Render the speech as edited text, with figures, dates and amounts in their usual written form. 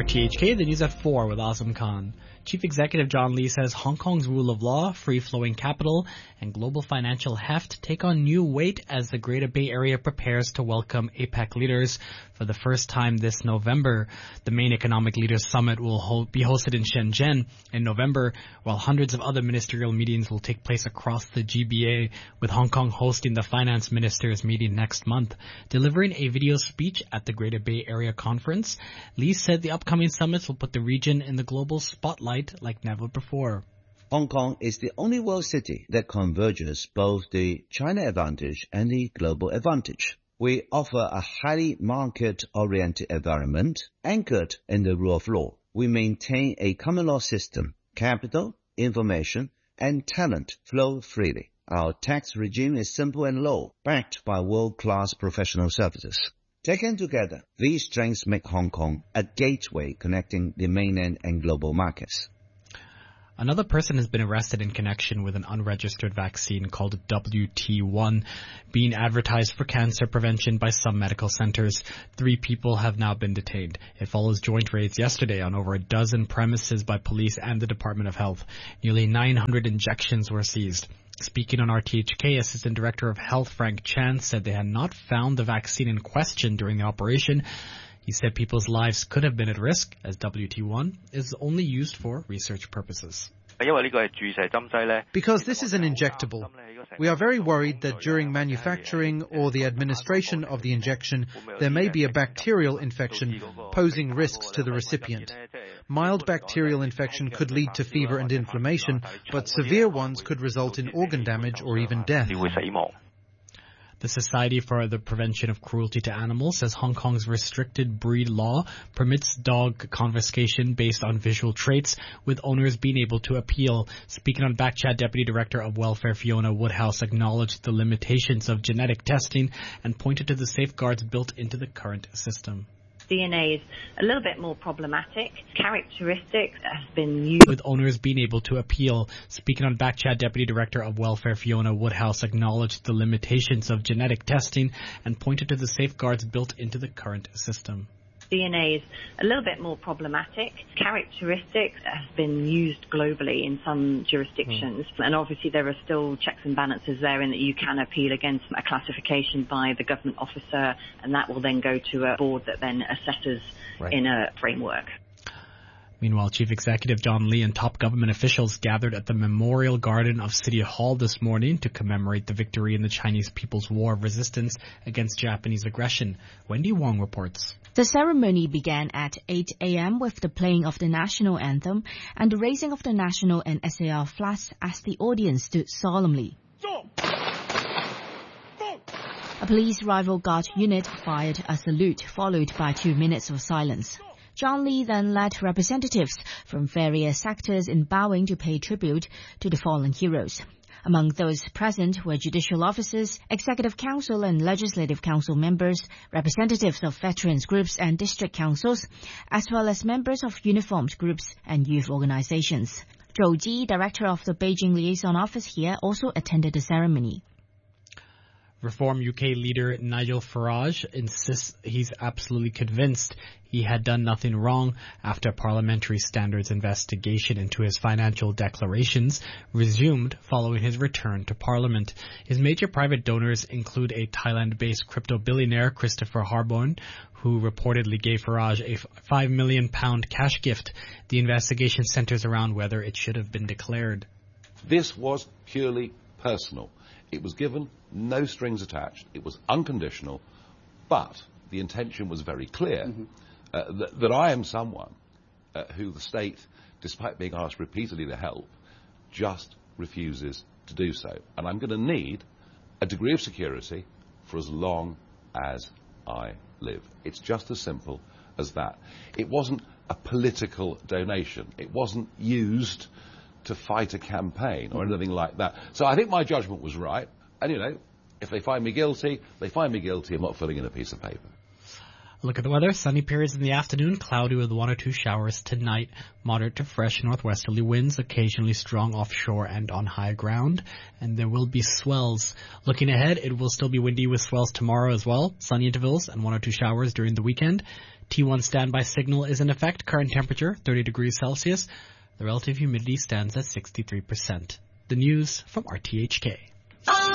RTHK, the news at 4 with Azam Khan. Chief Executive John Lee says Hong Kong's rule of law, free-flowing capital, and global financial heft take on new weight as the Greater Bay Area prepares to welcome APEC leaders for the first time this November. The main economic leaders summit will be hosted in Shenzhen in November, while hundreds of other ministerial meetings will take place across the GBA, with Hong Kong hosting the finance ministers meeting next month. Delivering a video speech at the Greater Bay Area conference, Lee said the upcoming summits will put the region in the global spotlight like never before. Hong Kong is the only world city that converges both the China advantage and the global advantage. We offer a highly market-oriented environment anchored in the rule of law. We maintain a common law system. Capital, information, and talent flow freely. Our tax regime is simple and low, backed by world-class professional services. Taken together, these strengths make Hong Kong a gateway connecting the mainland and global markets. Another person has been arrested in connection with an unregistered vaccine called WT1 being advertised for cancer prevention by some medical centers. 3 people have now been detained. It follows joint raids yesterday on over a dozen premises by police and the Department of Health. Nearly 900 injections were seized. Speaking on RTHK, Assistant Director of Health Frank Chan said they had not found the vaccine in question during the operation. He said people's lives could have been at risk, as WT1 is only used for research purposes. Because this is an injectable, we are very worried that during manufacturing or the administration of the injection, there may be a bacterial infection posing risks to the recipient. Mild bacterial infection could lead to fever and inflammation, but severe ones could result in organ damage or even death. The Society for the Prevention of Cruelty to Animals says Hong Kong's restricted breed law permits dog confiscation based on visual traits, with owners being able to appeal. Speaking on Backchat, Deputy Director of Welfare Fiona Woodhouse acknowledged the limitations of genetic testing and pointed to the safeguards built into the current system. DNA is a little bit more problematic. Characteristics have been used, with owners being able to appeal. Speaking on Backchat, Deputy Director of Welfare Fiona Woodhouse acknowledged the limitations of genetic testing and pointed to the safeguards built into the current system. DNA is a little bit more problematic. Characteristics have been used globally in some jurisdictions, and obviously there are still checks and balances there in that you can appeal against a classification by the government officer, and that will then go to a board that then assesses in a framework. Meanwhile, Chief Executive John Lee and top government officials gathered at the Memorial Garden of City Hall this morning to commemorate the victory in the Chinese People's War of Resistance against Japanese aggression. Wendy Wong reports. The ceremony began at 8 a.m. with the playing of the national anthem and the raising of the national and SAR flags as the audience stood solemnly. A police rival guard unit fired a salute, followed by 2 minutes of silence. John Lee then led representatives from various sectors in bowing to pay tribute to the fallen heroes. Among those present were judicial officers, executive council and legislative council members, representatives of veterans groups and district councils, as well as members of uniformed groups and youth organizations. Zhou Ji, director of the Beijing Liaison Office here, also attended the ceremony. Reform UK leader Nigel Farage insists he's absolutely convinced he had done nothing wrong after a parliamentary standards investigation into his financial declarations resumed following his return to Parliament. His major private donors include a Thailand-based crypto billionaire, Christopher Harborn, who reportedly gave Farage a £5 million cash gift. The investigation centers around whether it should have been declared. This was purely personal. It was given no strings attached. It was unconditional, but the intention was very clear that I am someone who the state, despite being asked repeatedly to help, just refuses to do so. And I'm going to need a degree of security for as long as I live. It's just as simple as that. It wasn't a political donation. It wasn't used to fight a campaign or anything like that. So I think my judgment was right. And, you know, if they find me guilty, they find me guilty. I'm not filling in a piece of paper. Look at the weather. Sunny periods in the afternoon, cloudy with 1 or 2 showers tonight. Moderate to fresh northwesterly winds, occasionally strong offshore and on high ground. And there will be swells. Looking ahead, it will still be windy with swells tomorrow as well. Sunny intervals and 1 or 2 showers during the weekend. T1 standby signal is in effect. Current temperature, 30 degrees Celsius. The relative humidity stands at 63%. The news from RTHK.